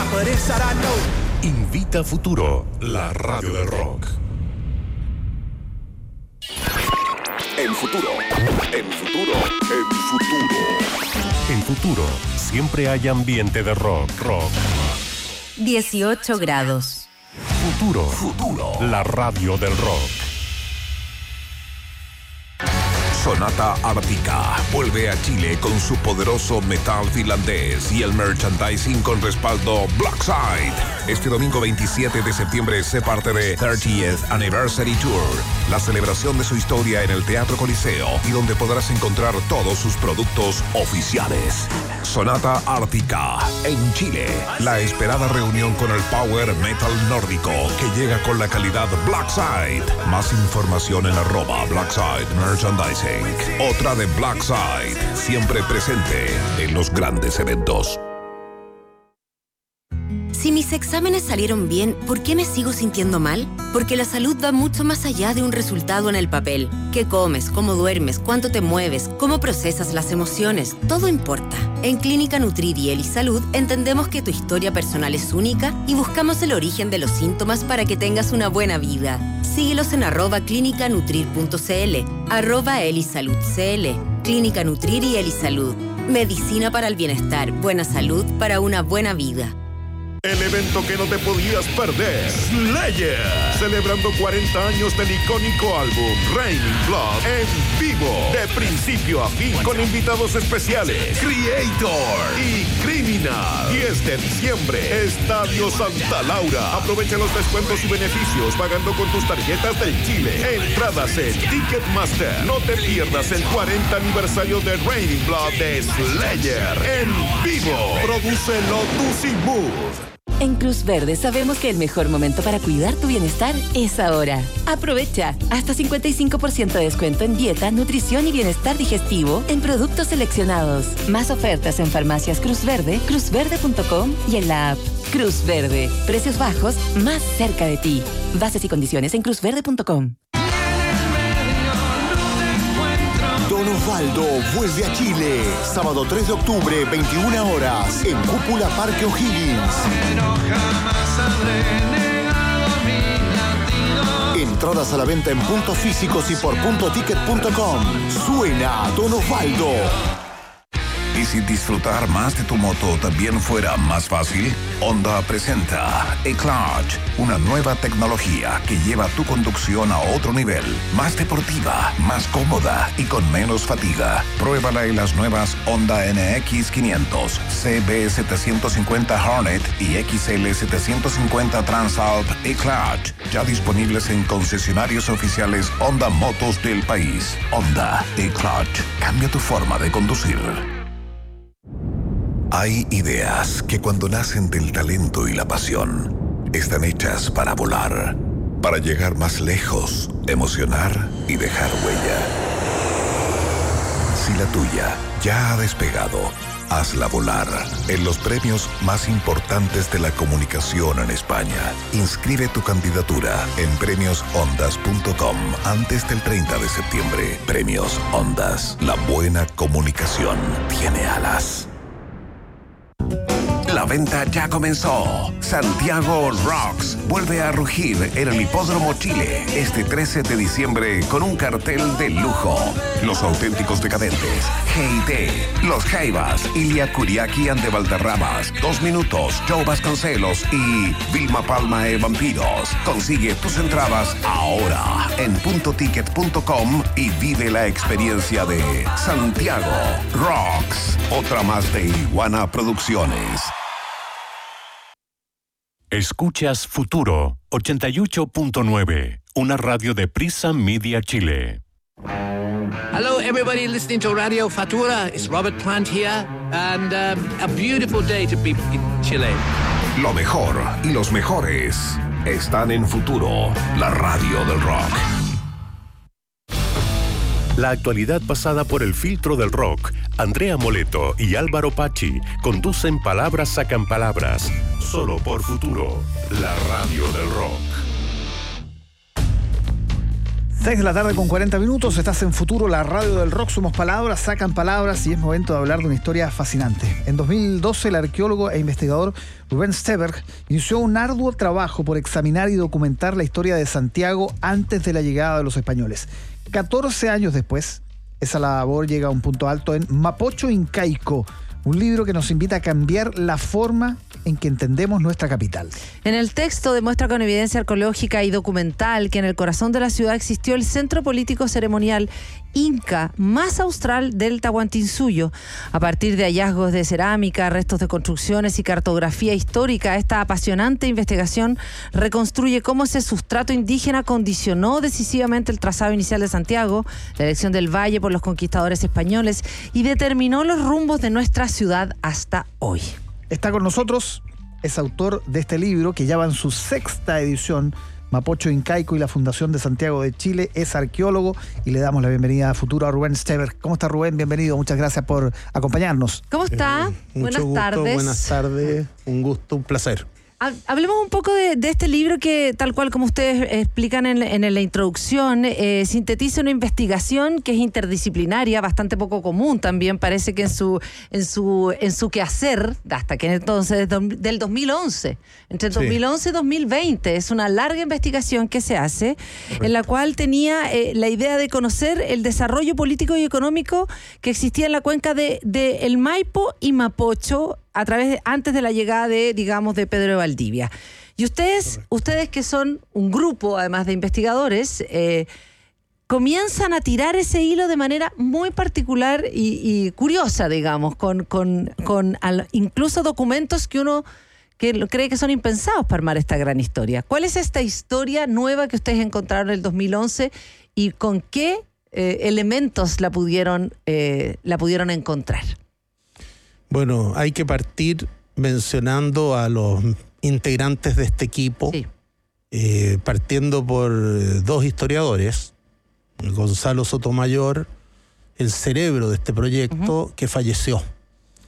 but inside I know. Invita Futuro, la radio del rock. En Futuro. En Futuro, siempre hay ambiente de rock. 18 grados. Futuro, la radio del rock. Sonata Ártica vuelve a Chile con su poderoso metal finlandés y el merchandising con respaldo Blackside. Este domingo 27 de septiembre sé parte de 30th Anniversary Tour, la celebración de su historia en el Teatro Coliseo y donde podrás encontrar todos sus productos oficiales. Sonata Ártica en Chile, la esperada reunión con el power metal nórdico que llega con la calidad Blackside. Más información en @Blackside Merchandising. Otra de Blackside, siempre presente en los grandes eventos. Si mis exámenes salieron bien, ¿por qué me sigo sintiendo mal? Porque la salud va mucho más allá de un resultado en el papel. ¿Qué comes? ¿Cómo duermes? ¿Cuánto te mueves? ¿Cómo procesas las emociones? Todo importa. En Clínica Nutrir y Elisalud entendemos que tu historia personal es única y buscamos el origen de los síntomas para que tengas una buena vida. Síguelos en @clinicanutrir.cl, @elisaludcl. Clínica Nutrir y Elisalud. Medicina para el bienestar, buena salud para una buena vida. El evento que no te podías perder, Slayer, celebrando 40 años del icónico álbum Raining Blood en vivo, de principio a fin, con invitados especiales, Creator y Criminal. 10 de diciembre, Estadio Santa Laura. Aprovecha los descuentos y beneficios pagando con tus tarjetas del Chile. Entradas en Ticketmaster. No te pierdas el 40 aniversario de Raining Blood de Slayer en vivo. Produce Lotus y Mood. En Cruz Verde sabemos que el mejor momento para cuidar tu bienestar es ahora. Aprovecha hasta 55% de descuento en dieta, nutrición y bienestar digestivo en productos seleccionados. Más ofertas en farmacias Cruz Verde, cruzverde.com y en la app. Cruz Verde. Precios bajos más cerca de ti. Bases y condiciones en cruzverde.com. Don Osvaldo vuelve a Chile. Sábado 3 de octubre, 21 horas, en Cúpula Parque O'Higgins. Entradas a la venta en puntos físicos y por puntoticket.com. Suena Don Osvaldo. ¿Y si disfrutar más de tu moto también fuera más fácil? Honda presenta E-Clutch, una nueva tecnología que lleva tu conducción a otro nivel, más deportiva, más cómoda y con menos fatiga. Pruébala en las nuevas Honda NX 500, CB750 Hornet y XL 750 Transalp E-Clutch, ya disponibles en concesionarios oficiales Honda Motos del país. Honda E-Clutch, cambia tu forma de conducir. Hay ideas que cuando nacen del talento y la pasión, están hechas para volar, para llegar más lejos, emocionar y dejar huella. Si la tuya ya ha despegado, hazla volar en los premios más importantes de la comunicación en España. Inscribe tu candidatura en premiosondas.com antes del 30 de septiembre. Premios Ondas. La buena comunicación tiene alas. La venta ya comenzó. Santiago Rocks vuelve a rugir en el Hipódromo Chile este 13 de diciembre con un cartel de lujo. Los auténticos decadentes, G.I.T., Los Jaivas, Ilia Kuriaki de Valderramas, 2 Minutos, Joe Vasconcelos y Vilma Palma e Vampiros. Consigue tus entradas ahora en puntoticket.com y vive la experiencia de Santiago Rocks. Otra más de Iguana Producciones. Escuchas Futuro 88.9, una radio de Prisa Media Chile. Hello, everybody listening to Radio Futura. It's Robert Plant here, and a beautiful day to be in Chile. Lo mejor y los mejores están en Futuro, la radio del rock. La actualidad pasada por el filtro del rock. Andrea Moleto y Álvaro Pachi conducen Palabras Sacan Palabras. Solo por Futuro, la radio del rock. 6:40 p.m, estás en Futuro, la radio del rock. Somos palabras, sacan palabras y es momento de hablar de una historia fascinante. En 2012, el arqueólogo e investigador Rubén Steberg inició un arduo trabajo por examinar y documentar la historia de Santiago antes de la llegada de los españoles. 14 años después, esa labor llega a un punto alto en Mapocho Incaico, un libro que nos invita a cambiar la forma en que entendemos nuestra capital. En el texto demuestra con evidencia arqueológica y documental que en el corazón de la ciudad existió el centro político ceremonial inca más austral del Tahuantinsuyo. A partir de hallazgos de cerámica, restos de construcciones y cartografía histórica, esta apasionante investigación reconstruye cómo ese sustrato indígena condicionó decisivamente el trazado inicial de Santiago, la elección del valle por los conquistadores españoles y determinó los rumbos de nuestra ciudad hasta hoy. Está con nosotros, es autor de este libro que ya va en su 6ª edición, Mapocho Incaico y la Fundación de Santiago de Chile. Es arqueólogo y le damos la bienvenida a Futuro a Rubén Steberg. ¿Cómo está, Rubén? Bienvenido, muchas gracias por acompañarnos. ¿Cómo está? Mucho gusto, tardes. Buenas tardes, un gusto, un placer. Hablemos un poco de este libro que, tal cual como ustedes explican en la introducción, sintetiza una investigación que es interdisciplinaria, bastante poco común también, parece que en su quehacer, hasta que entonces del 2011, entre 2011 y 2020, es una larga investigación que se hace, en la cual tenía la idea de conocer el desarrollo político y económico que existía en la cuenca de el Maipo y Mapocho, antes de la llegada de Pedro de Valdivia. Y ustedes que son un grupo, además de investigadores, comienzan a tirar ese hilo de manera muy particular y curiosa, digamos, con incluso documentos que uno cree que son impensados para armar esta gran historia. ¿Cuál es esta historia nueva que ustedes encontraron en el 2011 y con qué elementos la pudieron encontrar? Bueno, hay que partir mencionando a los integrantes de este equipo, partiendo por dos historiadores, Gonzalo Sotomayor, el cerebro de este proyecto, que falleció